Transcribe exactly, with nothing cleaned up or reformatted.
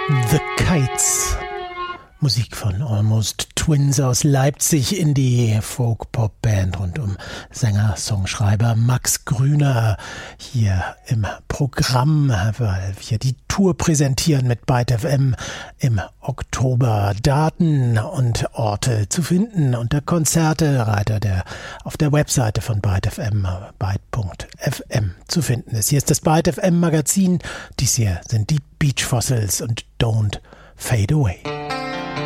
The Kites. Musik von Almost Twins aus Leipzig, Indie-Folk-Pop-Band rund um Sänger-Songschreiber Max Grüner hier im Programm, weil wir die Tour präsentieren mit Byte F M im Oktober. Daten und Orte zu finden unter Konzerte, Reiter der auf der Webseite von Byte F M, byte punkt f m zu finden ist. Hier ist das Byte F M Magazin. Dies hier sind die Beach Fossils und Don't Fade Away.